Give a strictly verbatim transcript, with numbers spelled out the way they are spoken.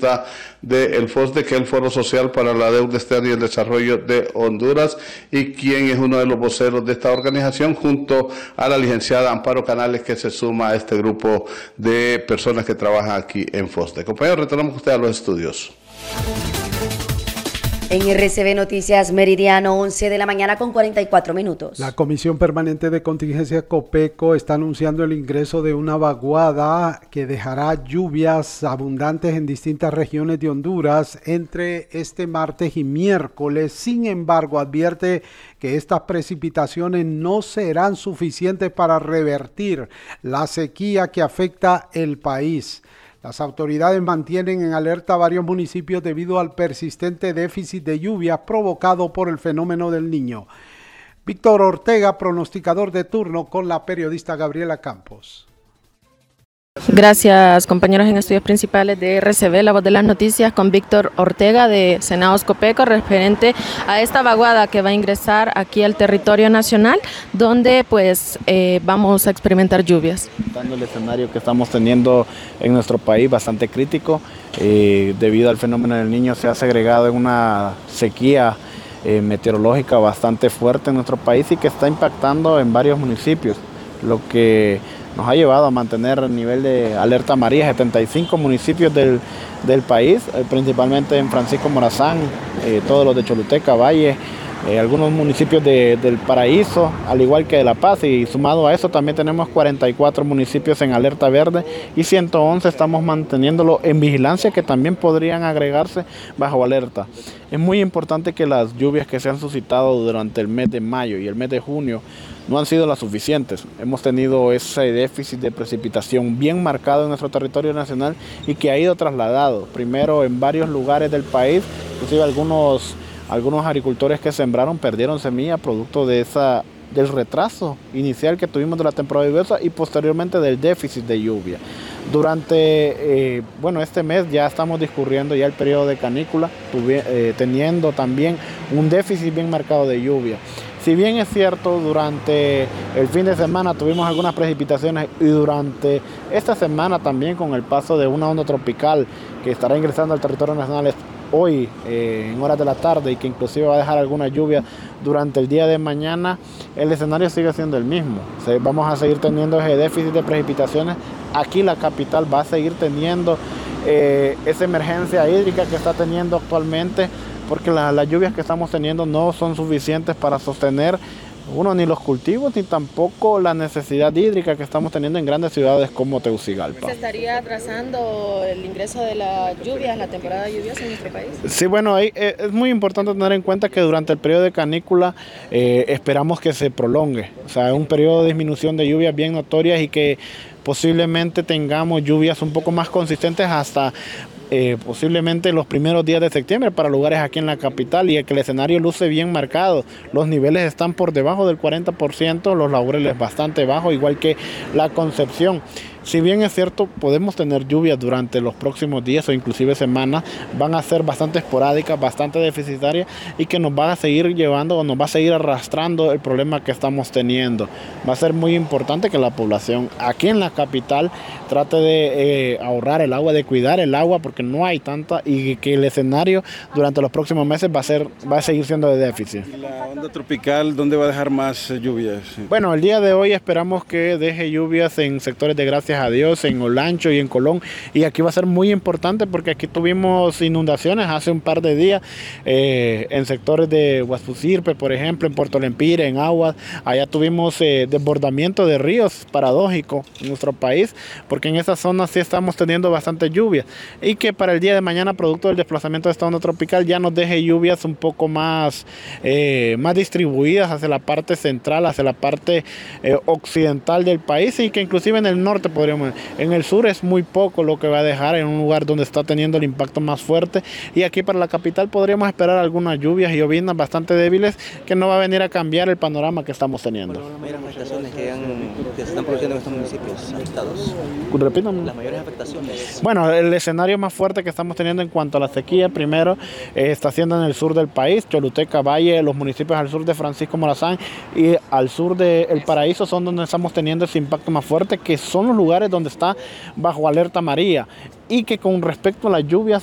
presidenta del FOSDE, que es el Foro Social para la Deuda Externa y el Desarrollo de Honduras, y quien es uno de los voceros de esta organización, junto a la licenciada Amparo Canales, que se suma a este grupo de personas que trabajan aquí en FOSDE. Compañeros, retornamos usted a los estudios. En R C B Noticias Meridiano, once de la mañana con cuarenta y cuatro minutos. La Comisión Permanente de Contingencia COPECO está anunciando el ingreso de una vaguada que dejará lluvias abundantes en distintas regiones de Honduras entre este martes y miércoles. Sin embargo, advierte que estas precipitaciones no serán suficientes para revertir la sequía que afecta el país. Las autoridades mantienen en alerta a varios municipios debido al persistente déficit de lluvias provocado por el fenómeno del Niño. Víctor Ortega, pronosticador de turno, con la periodista Gabriela Campos. Gracias, compañeros en estudios principales de R C B, La Voz de las Noticias, con Víctor Ortega de Senados Copeco, referente a esta vaguada que va a ingresar aquí al territorio nacional, donde pues eh, vamos a experimentar lluvias. Dando el escenario que estamos teniendo en nuestro país bastante crítico, eh, debido al fenómeno del Niño se ha segregado en una sequía eh, meteorológica bastante fuerte en nuestro país y que está impactando en varios municipios, lo que nos ha llevado a mantener el nivel de alerta amarilla en setenta y cinco municipios del, del país, eh, principalmente en Francisco Morazán, eh, todos los de Choluteca, Valle, eh, algunos municipios de, del Paraíso, al igual que de La Paz, y sumado a eso también tenemos cuarenta y cuatro municipios en alerta verde y ciento once estamos manteniéndolo en vigilancia, que también podrían agregarse bajo alerta. Es muy importante que las lluvias que se han suscitado durante el mes de mayo y el mes de junio no han sido las suficientes. Hemos tenido ese déficit de precipitación bien marcado en nuestro territorio nacional y que ha ido trasladado, primero en varios lugares del país, inclusive algunos, algunos agricultores que sembraron perdieron semilla producto de esa, del retraso inicial que tuvimos de la temporada lluviosa y posteriormente del déficit de lluvia. Durante eh, bueno, este mes ya estamos discurriendo ya el periodo de canícula, tuvi, eh, teniendo también un déficit bien marcado de lluvia. Si bien es cierto, durante el fin de semana tuvimos algunas precipitaciones y durante esta semana también, con el paso de una onda tropical que estará ingresando al territorio nacional hoy eh, en horas de la tarde y que inclusive va a dejar alguna lluvia durante el día de mañana, el escenario sigue siendo el mismo. O sea, vamos a seguir teniendo ese déficit de precipitaciones. Aquí la capital va a seguir teniendo eh, esa emergencia hídrica que está teniendo actualmente, porque la, las lluvias que estamos teniendo no son suficientes para sostener uno ni los cultivos ni tampoco la necesidad hídrica que estamos teniendo en grandes ciudades como Tegucigalpa. ¿Se estaría atrasando el ingreso de las lluvias, la temporada lluviosa en nuestro país? Sí, bueno, ahí, eh, es muy importante tener en cuenta que durante el periodo de canícula eh, esperamos que se prolongue, o sea, es un periodo de disminución de lluvias bien notorias y que posiblemente tengamos lluvias un poco más consistentes hasta Eh, posiblemente los primeros días de septiembre para lugares aquí en la capital, y que el escenario luce bien marcado. Los niveles están por debajo del cuarenta por ciento, los Laureles bastante bajos, igual que la Concepción. Si bien es cierto, podemos tener lluvias durante los próximos días o inclusive semanas, van a ser bastante esporádicas, bastante deficitarias y que nos va a seguir llevando o nos va a seguir arrastrando el problema que estamos teniendo. Va a ser muy importante que la población aquí en la capital trate de eh, ahorrar el agua, de cuidar el agua, porque no hay tanta, y que el escenario durante los próximos meses va a ser, va a seguir siendo de déficit. ¿Y la onda tropical dónde va a dejar más lluvias? Bueno, el día de hoy esperamos que deje lluvias en sectores de Gracias a Dios, en Olancho y en Colón, y aquí va a ser muy importante porque aquí tuvimos inundaciones hace un par de días eh, en sectores de Huaspucirpe, por ejemplo, en Puerto Lempire, en Aguas. Allá tuvimos eh, desbordamiento de ríos, paradójico en nuestro país, porque en esa zona sí estamos teniendo bastante lluvia, y que para el día de mañana, producto del desplazamiento de esta onda tropical, ya nos deje lluvias un poco más, eh, más distribuidas hacia la parte central, hacia la parte eh, occidental del país, y que inclusive en el norte podríamos. En el sur es muy poco lo que va a dejar, en un lugar donde está teniendo el impacto más fuerte, y aquí para la capital podríamos esperar algunas lluvias y llovinas bastante débiles que no va a venir a cambiar el panorama que estamos teniendo. Las mayores afectaciones que, han, que se están produciendo en estos municipios afectados. Repítame. Las mayores afectaciones. Bueno, el escenario más fuerte que estamos teniendo en cuanto a la sequía, primero, eh, está siendo en el sur del país, Choluteca, Valle, los municipios al sur de Francisco Morazán y al sur de El Paraíso son donde estamos teniendo ese impacto más fuerte, que son los lugares donde está bajo alerta amarilla, y que con respecto a las lluvias